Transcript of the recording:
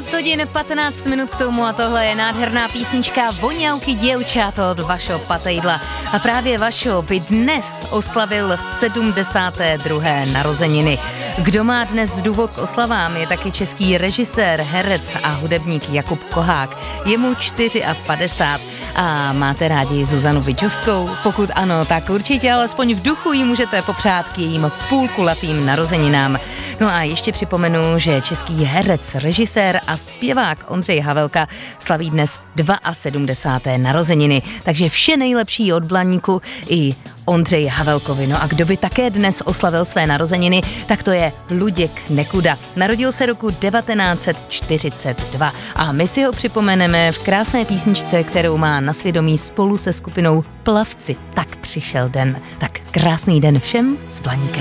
12 hodin 15 minut k tomu a tohle je nádherná písnička Voňavky děvčata od Vašo Patejdla. A právě Vašo by dnes oslavil 72. narozeniny. Kdo má dnes důvod k oslavám, je taky český režisér, herec a hudebník Jakub Kohák. Je mu 54 a máte rádi Zuzanu Vičovskou? Pokud ano, tak určitě alespoň v duchu jí můžete popřát k jejím půlkulatým narozeninám. No a ještě připomenu, že český herec, režisér a zpěvák Ondřej Havelka slaví dnes 72. narozeniny. Takže vše nejlepší od Blaníku i Ondřeji Havelkovi. No a kdo by také dnes oslavil své narozeniny, tak to je Luděk Nekuda. Narodil se roku 1942 a my si ho připomeneme v krásné písničce, kterou má na svědomí spolu se skupinou Plavci. Tak přišel den. Tak krásný den všem s Blaníkem.